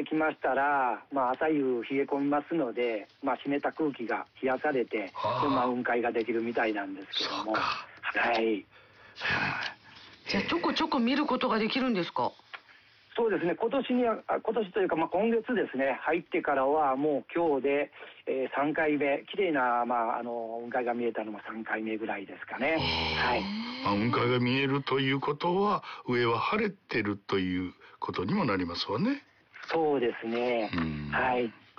てきましたら、朝夕冷え込みますので、湿った空気が冷やされて、雲海ができるみたいなんですけども。はい。 じゃあちょこちょこ見ることができるんですか？ そうですね、今年というか、今月ですね、入ってからはもう今日で、3回目、綺麗な、雲海が見えたのも3回目ぐらいですかね。はい。 雲海が見えるということは、上は晴れてるということにもなりますわね。 そうですね。はい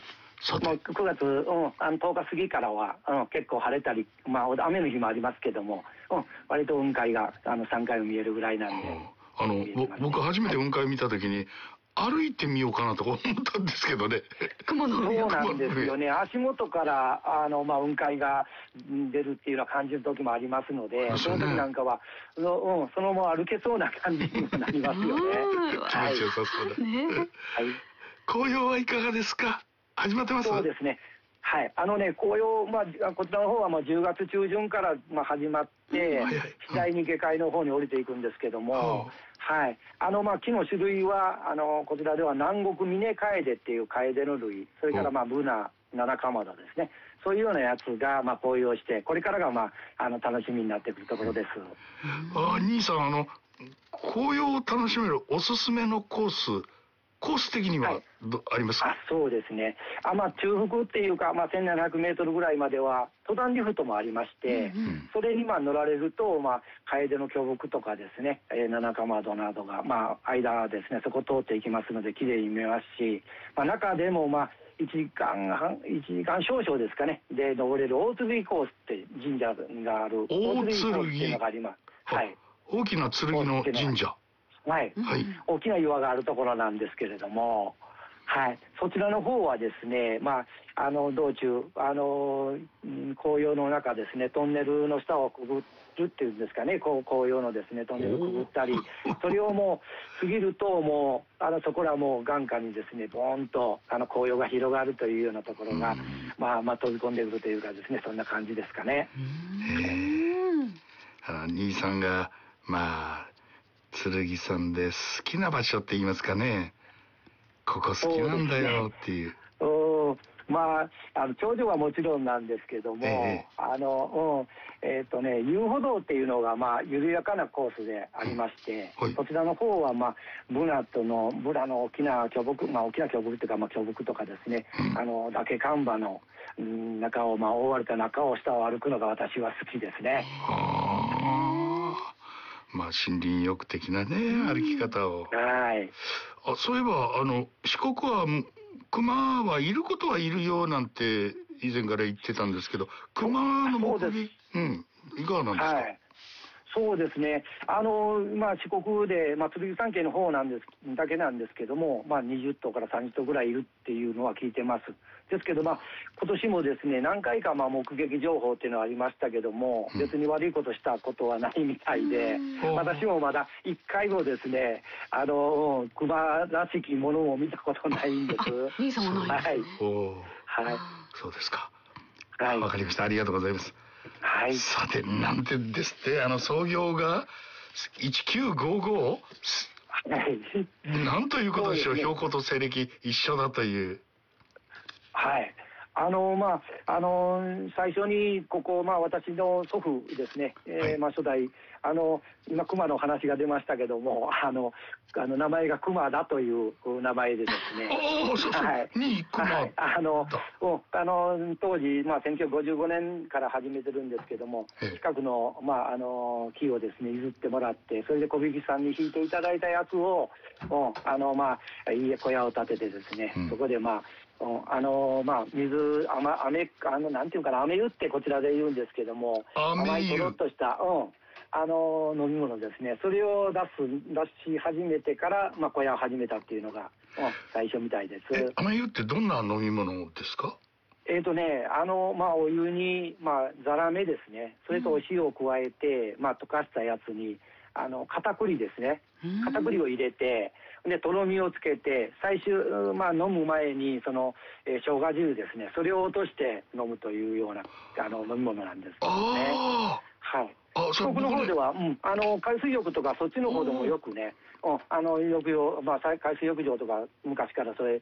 。9月、10日過ぎからは、結構晴れたり、雨の日もありますけども、割と雲海が3回も見えるぐらいなんで。 僕初めて雲海見た時に歩いてみようかなと思ったんですけどね。 雲の上。 そうなんですよね。足元から雲海が出るっていうのは感じる時もありますので、その時なんかはそのまま歩けそうな感じにもなりますよね。 気持ちよさそうだ。はい。紅葉はいかがですか？始まってます？ そうですね。はい、紅葉、こちらの方は10月中旬から始まって、次第に下界の方に降りていくんですけども、はい、木の種類はこちらでは南国峰カエデっていうカエデの類、それからブナ、七かまどですね、そういうようなやつが紅葉して、これからが楽しみになってくるところです。 兄さん、紅葉を楽しめるおすすめのコース的にはありますか？ そうですね。中腹っていうか、1700メートルぐらいまでは登山リフトもありまして、それに乗られると、カエデの巨木とかですね、七かまどなどが、間ですね、そこ通っていきますので、綺麗に見えますし、中でも1時間少々ですかね、で登れる大剣コースって神社がある。 大剣コースっていうのがあります。はい。 大きな剣の神社。 はい、大きな岩があるところなんですけれども、はい、そちらの方はですね、道中紅葉の中ですね、トンネルの下をくぐるっていうんですかね、紅葉のですねトンネルをくぐったり、それをもう過ぎるともうそこらもう眼下にですねボーンと紅葉が広がるというようなところが飛び込んでくるというかですね、そんな感じですかね。 兄さんが剣さんで好きな場所って言いますかね、ここ好きなんだよっていう。頂上はもちろんなんですけども、遊歩道っていうのが緩やかなコースでありまして、こちらの方はブナの大きな巨木、大きな巨木というか巨木とかですね、崖看板の中を覆われた中を下を歩くのが私は好きですね。森林浴的なね、歩き方を。 はい。 そういえば四国は熊はいることはいるよなんて以前から言ってたんですけど、熊の目撃、いかがなんですか？はい、 そうですね。四国で剣山系の方なんですけども、20頭から30頭ぐらいいるっていうのは聞いてます。ですけど今年もですね、何回か目撃情報っていうのはありましたけども、別に悪いことしたことはないみたいで、私もまだ1回もですね、熊らしきものを見たことないんです。 兄さんもないですね。 はい。 そうですか。 わかりました。ありがとうございます。 はい。 さて、なんてですって、創業が1955？なんということでしょう、標高と西暦一緒だという。 はい。最初にここ、私の祖父ですね、初代、今、熊の話が出ましたけども、名前が熊だという名前でですね。 はい。熊。 当時、1955年から始めてるんですけども、近くの、木をですね、譲ってもらって、それで小引さんに引いていただいたやつを、小屋を建ててですね、そこで水、なんていうかな、飴湯ってこちらで言うんですけども、甘いとろっとした、飲み物ですね。それを出し始めてから、小屋を始めたっていうのが、最初みたいです。 甘湯ってどんな飲み物ですか？ お湯に、ザラメですね。それとお塩を加えて、溶かしたやつに、片栗ですね。片栗を入れて、で、とろみをつけて、最終、飲む前に、生姜汁ですね。それを落として飲むというような、飲み物なんですけどね。はい。四国の方では、海水浴とかそっちの方でもよくね、海水浴場とか昔からそれ